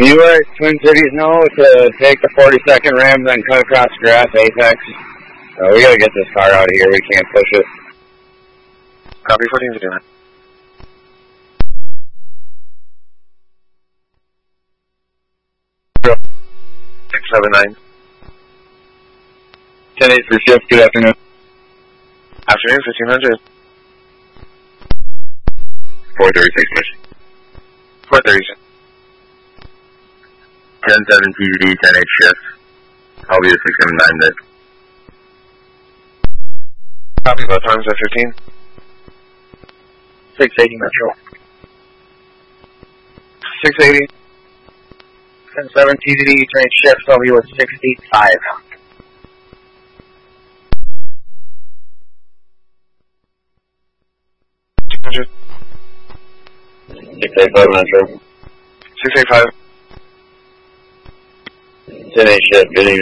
You let Twin Cities know to take the 42nd Ram, then cut across grass, Apex. We gotta get this car out of here. We can't push it. Copy 14 to do it. 679. 10-8 for shift. Good afternoon. Afternoon, 1500. 436 mission. 430. 10-7 TGD, 10-8 shift. I'll be a 679 mid. Copy both times at 15. 680 Metro. 680. 10-7 TGD, 10-8 shift. I'll be with 685. 200. 685 Metro. 685. 10-8 shift. Good evening.